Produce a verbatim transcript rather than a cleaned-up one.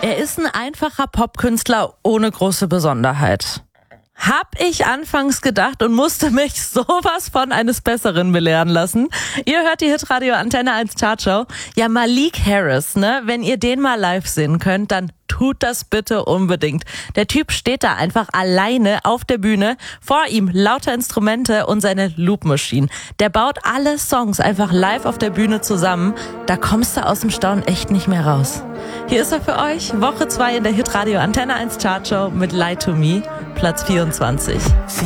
Er ist ein einfacher Popkünstler ohne große Besonderheit. Hab ich anfangs gedacht und musste mich sowas von eines Besseren belehren lassen. Ihr hört die Hitradio Antenne eins Chartshow. Ja, Malik Harris, ne? Wenn ihr den mal live sehen könnt, dann tut das bitte unbedingt. Der Typ steht da einfach alleine auf der Bühne. Vor ihm lauter Instrumente und seine Loop Machine. Der baut alle Songs einfach live auf der Bühne zusammen. Da kommst du aus dem Staunen echt nicht mehr raus. Hier ist er für euch. Woche zwei in der Hitradio Antenne eins Chartshow mit Lie to Me, Platz vierundzwanzig.